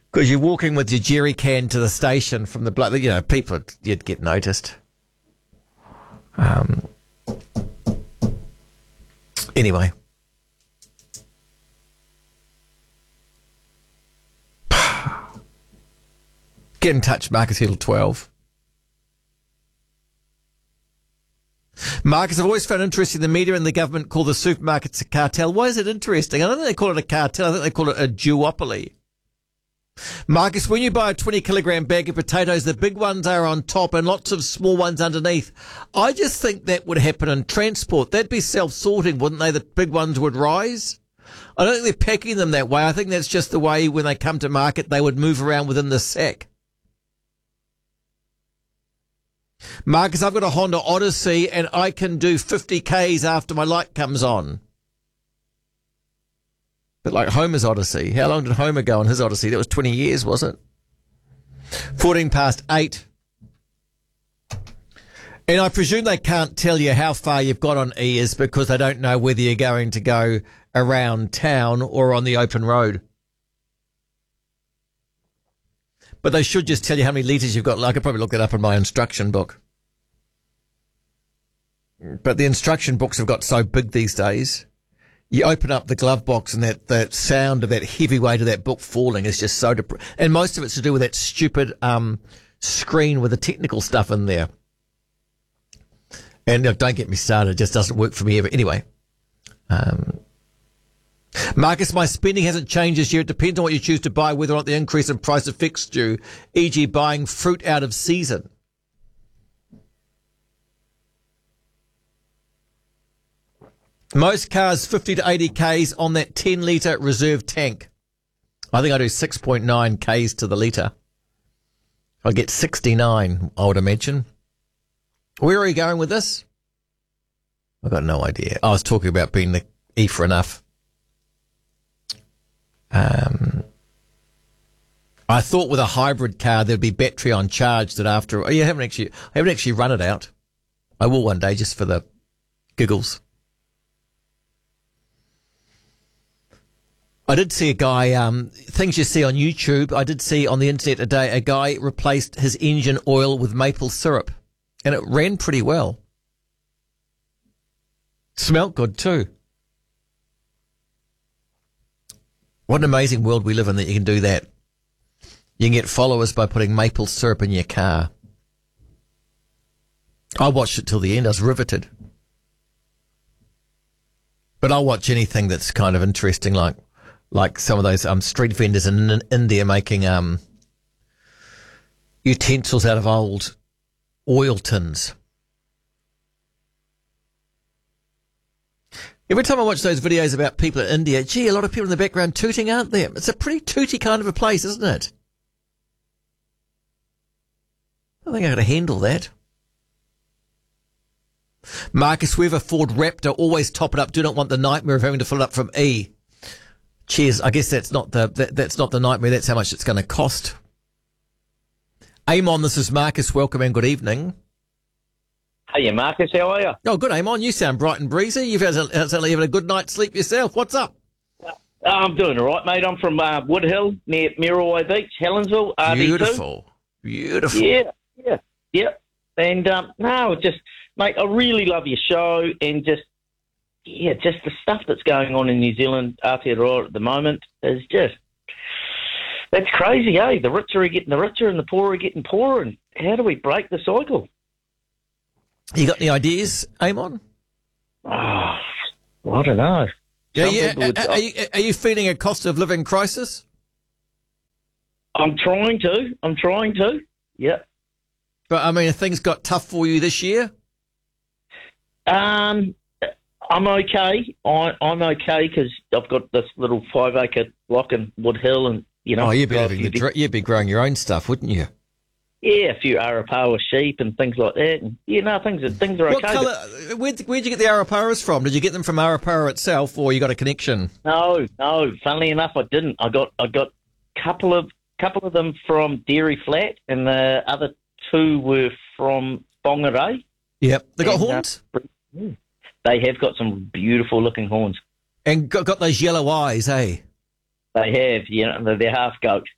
Because you're walking with your jerry can to the station from the blood. You know, people, you'd get noticed. Anyway. Get in touch, Marcus Hill 12. Marcus, I've always found interesting the media and the government call the supermarkets a cartel. Why is it interesting? I don't think they call it a cartel. I think they call it a duopoly. Marcus, when you buy a 20-kilogram bag of potatoes, the big ones are on top and lots of small ones underneath. I just think that would happen in transport. That'd be self-sorting, wouldn't they? The big ones would rise. I don't think they're packing them that way. I think that's just the way when they come to market, they would move around within the sack. Marcus, I've got a Honda Odyssey and I can do 50 Ks after my light comes on. But like Homer's Odyssey. How long did Homer go on his Odyssey? That was 20 years, was it? 14 past 8. And I presume they can't tell you how far you've got on E is because they don't know whether you're going to go around town or on the open road. But they should just tell you how many litres you've got. I could probably look that up in my instruction book. But the instruction books have got so big these days. You open up the glove box and that sound of that heavy weight of that book falling is just so and most of it's to do with that stupid screen with the technical stuff in there. And don't get me started, it just doesn't work for me ever. Anyway. Marcus, my spending hasn't changed this year. It depends on what you choose to buy, whether or not the increase in price affects you, e.g. buying fruit out of season. Most cars 50 to 80 Ks on that 10-litre reserve tank. I think I do 6.9 Ks to the litre. I get 69, I would imagine. Where are you going with this? I've got no idea. I was talking about being the E for enough. I thought with a hybrid car there'd be battery on charge that after... I haven't actually run it out. I will one day just for the giggles. I did see a guy, things you see on YouTube, I did see on the internet today, a guy replaced his engine oil with maple syrup. And it ran pretty well. Smelt good too. What an amazing world we live in that you can do that. You can get followers by putting maple syrup in your car. I watched it till the end. I was riveted. But I'll watch anything that's kind of interesting, like some of those street vendors in India making utensils out of old oil tins. Every time I watch those videos about people in India, gee, a lot of people in the background tooting, aren't there? It's a pretty tooty kind of a place, isn't it? I think I could handle that. Marcus, we have a Ford Raptor, always top it up, do not want the nightmare of having to fill it up from E. Cheers. I guess that's not the nightmare, that's how much it's going to cost. Amon, this is Marcus. Welcome and good evening. Hey, Marcus, how are you? Oh, good, Amon. You sound bright and breezy. You've certainly having a good night's sleep yourself. What's up? I'm doing all right, mate. I'm from Woodhill, near Muriwai Beach, Helensville, RD2. Beautiful. Yeah. And, mate, I really love your show and just the stuff that's going on in New Zealand, Aotearoa at the moment is just, that's crazy, eh? The richer are getting the richer and the poorer are getting poorer. And how do we break the cycle? You got any ideas, Amon? Oh, I don't know. Are you feeling a cost of living crisis? I'm trying to. Yeah. But, I mean, have things got tough for you this year? I'm okay. I'm okay because I've got this little 5-acre block in Woodhill and, you know. Oh, you'd be growing your own stuff, wouldn't you? Yeah, a few Arapawa sheep and things like that. And, things are okay. What colour? Where'd you get the Arapawas from? Did you get them from Arapawa itself, or you got a connection? No. Funnily enough, I didn't. I got couple of them from Dairy Flat, and the other two were from Whangarei. Yep, they got horns. They have got some beautiful looking horns, and got those yellow eyes, eh? They have. They're half goat.